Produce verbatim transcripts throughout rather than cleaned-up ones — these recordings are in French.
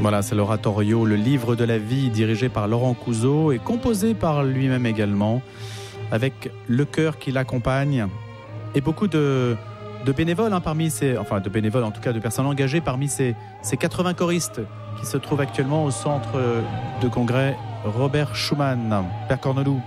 Voilà, c'est l'oratorio, le livre de la vie, dirigé par Laurent Couzeau et composé par lui-même également, avec le chœur qui l'accompagne et beaucoup de, de bénévoles, hein, parmi ces, enfin de bénévoles en tout cas, de personnes engagées parmi ces, ces quatre-vingts choristes qui se trouvent actuellement au centre de congrès Robert Schuman. Père Corneloup.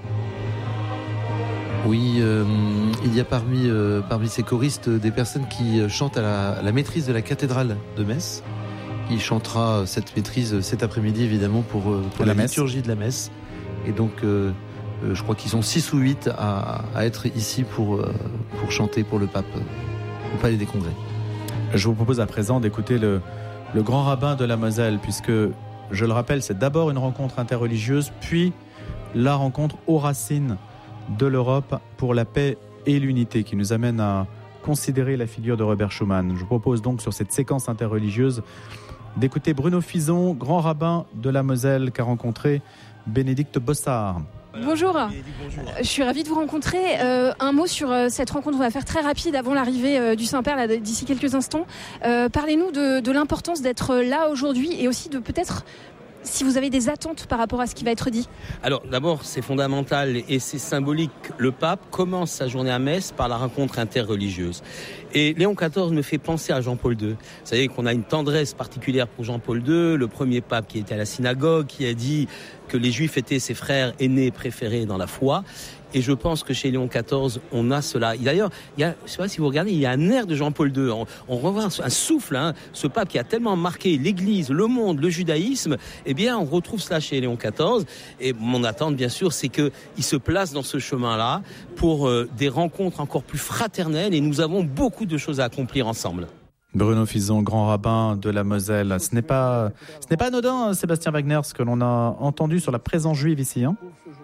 Oui, euh, il y a parmi, euh, parmi ces choristes des personnes qui chantent à la, à la maîtrise de la cathédrale de Metz. Il chantera cette maîtrise cet après-midi, évidemment, pour, pour la, la liturgie de la messe. Et donc, euh, je crois qu'ils sont six ou huit à, à être ici pour, pour chanter pour le pape au Palais des Congrès. Je vous propose à présent d'écouter le, le grand rabbin de la Moselle, puisque, je le rappelle, c'est d'abord une rencontre interreligieuse, puis la rencontre aux racines de l'Europe pour la paix et l'unité, qui nous amène à considérer la figure de Robert Schuman. Je vous propose donc sur cette séquence interreligieuse d'écouter Bruno Fison, grand rabbin de la Moselle, qu'a rencontré Bénédicte Bossard. Bonjour, je suis ravie de vous rencontrer. Euh, un mot sur euh, cette rencontre, on va faire très rapide avant l'arrivée euh, du Saint-Père là, d'ici quelques instants. Euh, parlez-nous de, de l'importance d'être là aujourd'hui et aussi de peut-être si vous avez des attentes par rapport à ce qui va être dit. Alors d'abord, c'est fondamental et c'est symbolique. Le pape commence sa journée à Metz par la rencontre interreligieuse. Et Léon quatorze me fait penser à Jean-Paul deux. Vous savez qu'on a une tendresse particulière pour Jean-Paul deux, le premier pape qui était à la synagogue, qui a dit que les Juifs étaient ses frères aînés préférés dans la foi. Et je pense que chez Léon quatorze, on a cela. Et d'ailleurs, il y a, je sais pas si vous regardez, il y a un air de Jean-Paul deux. On, on revoit un, un souffle, hein, ce pape qui a tellement marqué l'Église, le monde, le judaïsme. Eh bien, on retrouve cela chez Léon quatorze. Et mon attente, bien sûr, c'est qu'il se place dans ce chemin-là pour euh, des rencontres encore plus fraternelles. Et nous avons beaucoup de choses à accomplir ensemble. Bruno Fison, grand rabbin de la Moselle. Ce n'est pas, ce n'est pas anodin, Sébastien Wagner, ce que l'on a entendu sur la présence juive ici, hein.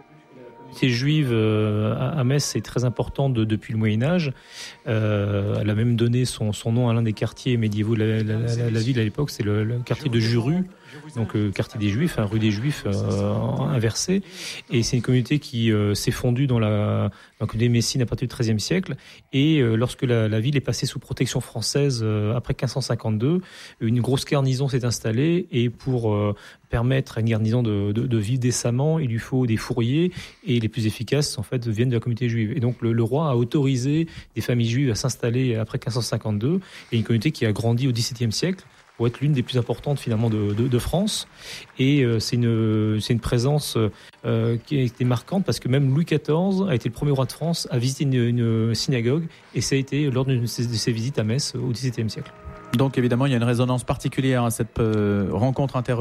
La communauté juive à Metz est très importante de, depuis le Moyen-Âge. Euh, elle a même donné son, son nom à l'un des quartiers médiévaux de la, la, la, la ville à l'époque, c'est le, le quartier de Juru, donc euh, quartier des Juifs, hein, rue des Juifs euh, inversée. Et c'est une communauté qui euh, s'est fondue dans la, la communauté messine à partir du treizième siècle. Et euh, lorsque la, la ville est passée sous protection française euh, après quinze cent cinquante-deux, une grosse garnison s'est installée et pour euh, permettre à une garnison de, de, de vivre décemment, il lui faut des fourriers et les plus efficaces en fait viennent de la communauté juive. Et donc le, le roi a autorisé des familles juives à s'installer après quinze cent cinquante-deux et une communauté qui a grandi au dix-septième siècle pour être l'une des plus importantes finalement de, de, de France. Et euh, c'est une c'est une présence euh, qui a été marquante parce que même Louis quatorze a été le premier roi de France à visiter une, une synagogue et ça a été lors de ses, de ses visites à Metz au dix-septième siècle. Donc évidemment il y a une résonance particulière à cette euh, rencontre interreligieuse.